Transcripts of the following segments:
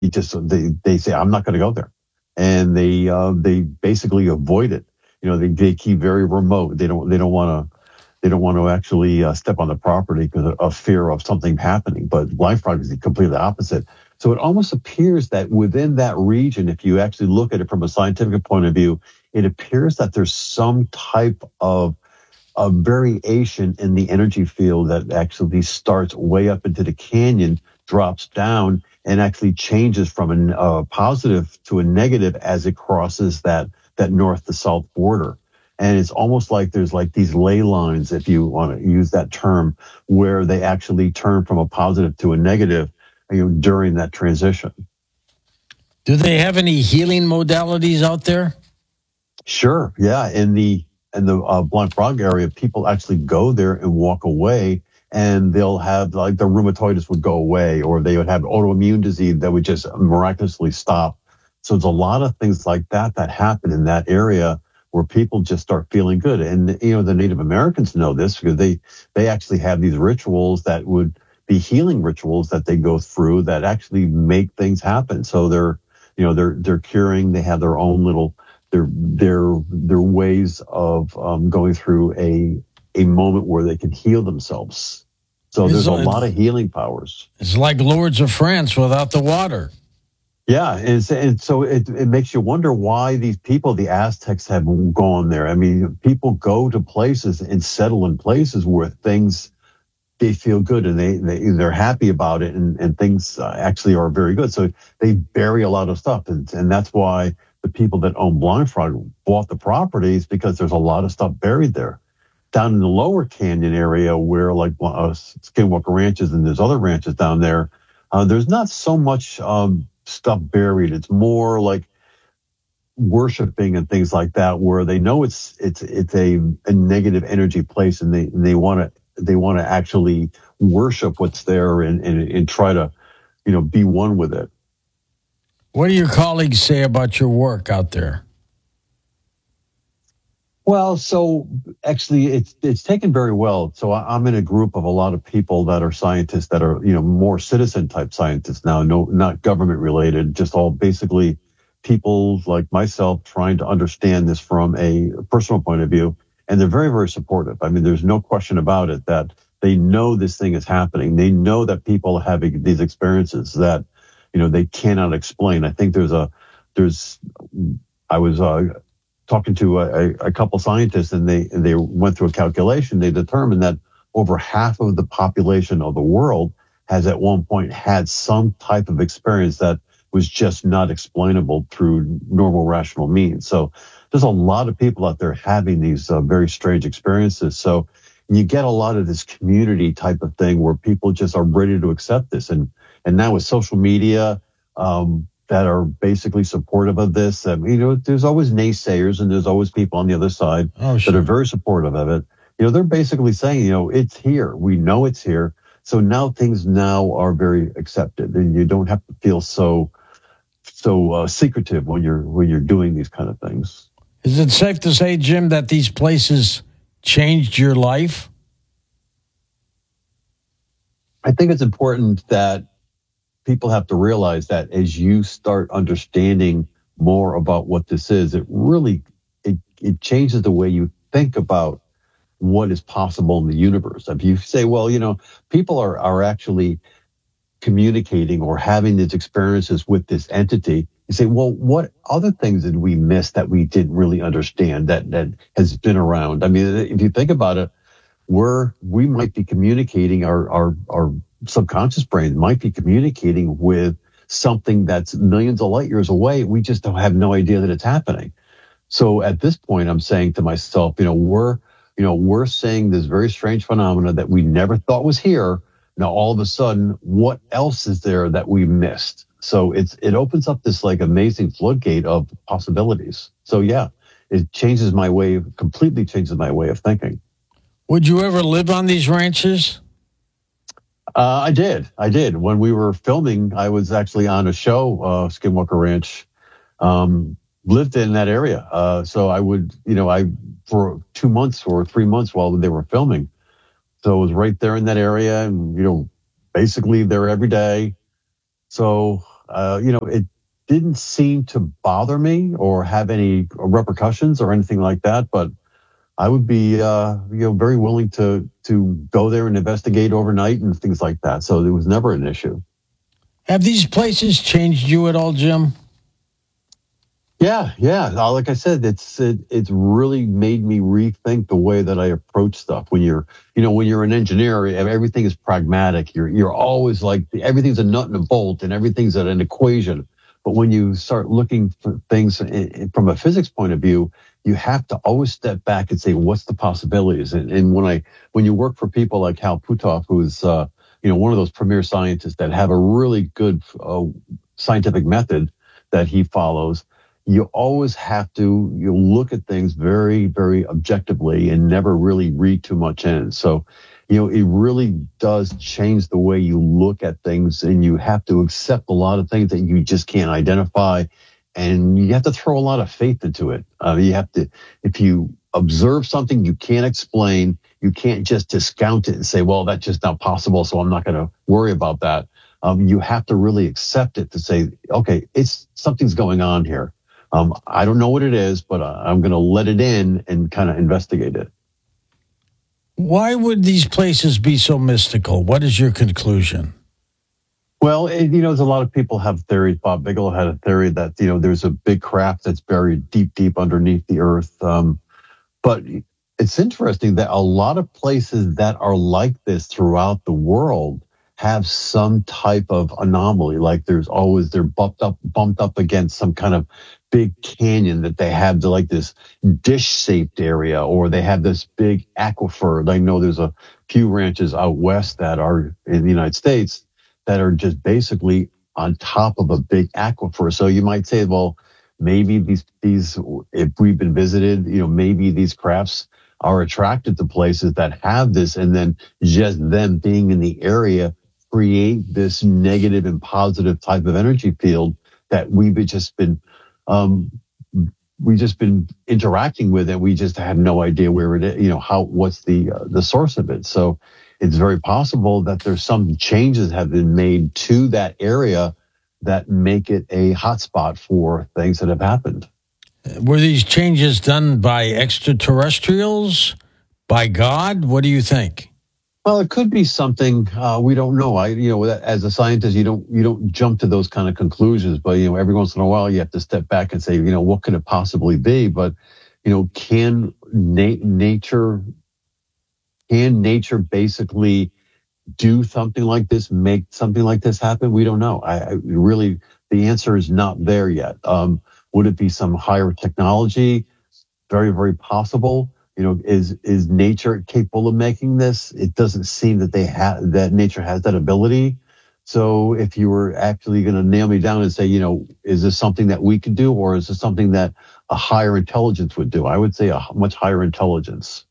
they say, I'm not going to go there, and they basically avoid it. They keep very remote. They don't want to actually step on the property because of fear of something happening. But blind frog is the completely opposite. So it almost appears that within that region, if you actually look at it from a scientific point of view, it appears that there's some type of a variation in the energy field that actually starts way up into the canyon, drops down, and actually changes from a positive to a negative as it crosses that north to south border. And it's almost like there's like these ley lines, if you want to use that term, where they actually turn from a positive to a negative, during that transition. Do they have any healing modalities out there? Sure. Yeah. In the Blind Frog area, people actually go there and walk away, and they'll have like the rheumatoids would go away, or they would have autoimmune disease that would just miraculously stop. So there's a lot of things like that happen in that area where people just start feeling good. And, the Native Americans know this because they actually have these rituals that would be healing rituals that they go through that actually make things happen. So they're curing. They have their own little, their ways of going through a moment where they can heal themselves. So there's a lot of healing powers. It's like Lourdes of France without the water. Yeah, and so it makes you wonder why these people, the Aztecs, have gone there. I mean, people go to places and settle in places where things, they feel good and they're happy about it, and things actually are very good. So they bury a lot of stuff, and that's why the people that own Blind Frog bought the properties, because there's a lot of stuff buried there. Down in the lower canyon area where like Skinwalker Ranch is, and there's other ranches down there, there's not so much stuff buried. It's more like worshiping and things like that, where they know it's a negative energy place, and they want to actually worship what's there and try to be one with it. What do your colleagues say about your work out there? Well, so actually it's taken very well. So I'm in a group of a lot of people that are scientists that are, more citizen type scientists now, no, not government related, just all basically people like myself trying to understand this from a personal point of view. And they're very, very supportive. I mean, there's no question about it that they know this thing is happening. They know that people are having these experiences that, they cannot explain. I think I was talking to a couple scientists, and they went through a calculation. They determined that over half of the population of the world has at one point had some type of experience that was just not explainable through normal rational means. So there's a lot of people out there having these very strange experiences. So you get a lot of this community type of thing where people just are ready to accept this. And now with social media, that are basically supportive of this. There's always naysayers, and there's always people on the other side that are very supportive of it. They're basically saying, it's here. We know it's here. So now things now are very accepted, and you don't have to feel so secretive when you're doing these kind of things. Is it safe to say, Jim, that these places changed your life? I think it's important that people have to realize that as you start understanding more about what this is, it really it changes the way you think about what is possible in the universe. If you say, well, people are actually communicating or having these experiences with this entity, you say, well, what other things did we miss that we didn't really understand that has been around? I mean, if you think about it, we might be communicating, our subconscious brain might be communicating with something that's millions of light years away. We just don't have no idea that it's happening. So at this point, I'm saying to myself, we're seeing this very strange phenomena that we never thought was here. Now, all of a sudden, what else is there that we missed? So it opens up this like amazing floodgate of possibilities. So yeah, it completely changes my way of thinking. Would you ever live on these ranches? I did. When we were filming, I was actually on a show, Skinwalker Ranch, lived in that area. So I would, for 2 months or 3 months while they were filming. So it was right there in that area, and, basically there every day. So It didn't seem to bother me or have any repercussions or anything like that. But I would be, very willing to go there and investigate overnight and things like that. So it was never an issue. Have these places changed you at all, Jim? Yeah. Like I said, it's really made me rethink the way that I approach stuff. When you're an engineer, everything is pragmatic. You're always like everything's a nut and a bolt, and everything's an equation. But when you start looking for things from a physics point of view, you have to always step back and say, what's the possibilities? And when you work for people like Hal Puthoff, who's one of those premier scientists that have a really good scientific method that he follows, you always have to look at things very, very objectively and never really read too much in. So, it really does change the way you look at things, and you have to accept a lot of things that you just can't identify, and you have to throw a lot of faith into it. If you observe something you can't explain, you can't just discount it and say, well, that's just not possible, so I'm not going to worry about that. You have to really accept it to say, okay, something's going on here. I don't know what it is, but I'm going to let it in and kind of investigate it. Why would these places be so mystical? What is your conclusion? Well, there's a lot of people have theories. Bob Bigelow had a theory that, there's a big craft that's buried deep, deep underneath the earth. But it's interesting that a lot of places that are like this throughout the world have some type of anomaly. Like they're bumped up against some kind of big canyon that they have like this dish-shaped area, or they have this big aquifer. I know there's a few ranches out west that are in the United States that are just basically on top of a big aquifer. So you might say, well, maybe these if we've been visited, maybe these crafts are attracted to places that have this, and then just them being in the area create this negative and positive type of energy field that we've just been interacting with, and we just have no idea where it is, what's the source of it. So it's very possible that there's some changes have been made to that area that make it a hotspot for things that have happened. Were these changes done by extraterrestrials, by God? What do you think? Well, it could be something we don't know. As a scientist, you don't jump to those kind of conclusions. But every once in a while, you have to step back and say, what could it possibly be? But can nature basically do something like this, make something like this happen? We don't know. The answer is not there yet. Would it be some higher technology? Very, very possible. Is nature capable of making this? It doesn't seem that nature has that ability. So if you were actually going to nail me down and say, is this something that we could do, or is this something that a higher intelligence would do? I would say a much higher intelligence.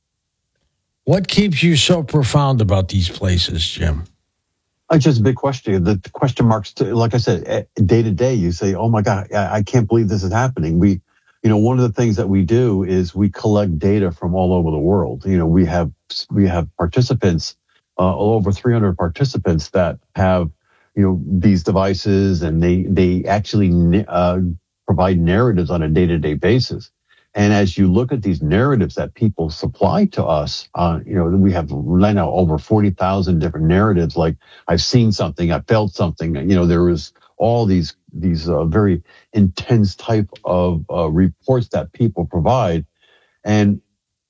What keeps you so profound about these places, Jim? It's just a big question. The question marks, like I said, day to day, you say, oh my God, I can't believe this is happening. One of the things that we do is we collect data from all over the world. We have participants, over 300 participants that have, these devices, and they actually provide narratives on a day-to-day basis. And as you look at these narratives that people supply to us, we have right now over 40,000 different narratives. Like, I've seen something, I felt something. There was all these very intense type of reports that people provide, and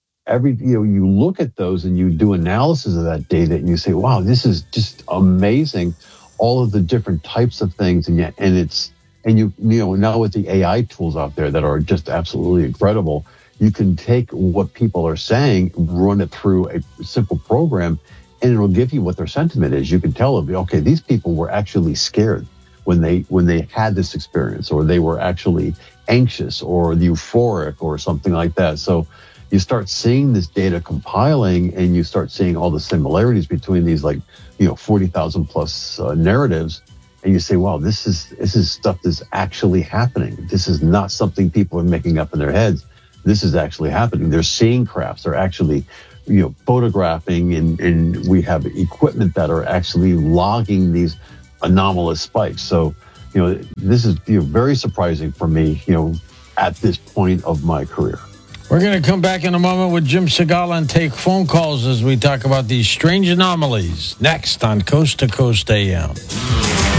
you look at those and you do analysis of that data, and you say, wow, this is just amazing. All of the different types of things, now with the AI tools out there that are just absolutely incredible, you can take what people are saying, run it through a simple program, and it'll give you what their sentiment is. You can tell them, okay, these people were actually scared when they had this experience, or they were actually anxious or euphoric or something like that. So you start seeing this data compiling, and you start seeing all the similarities between these 40,000 plus narratives. And you say, wow, this is stuff that's actually happening. This is not something people are making up in their heads. This is actually happening. They're seeing crafts. They're actually, photographing, and we have equipment that are actually logging these anomalous spikes. So, this is very surprising for me, at this point of my career. We're going to come back in a moment with Jim Segala and take phone calls as we talk about these strange anomalies next on Coast to Coast AM.